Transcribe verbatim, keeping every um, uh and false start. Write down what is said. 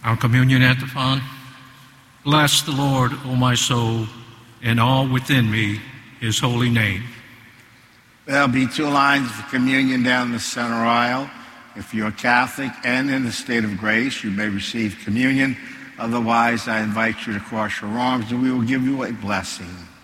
Our communion antiphon. Bless the Lord, O my soul, and all within me, his holy name. There'll be two lines of communion down the center aisle. If you're Catholic and in the state of grace, you may receive communion. Otherwise, I invite you to cross your arms and we will give you a blessing.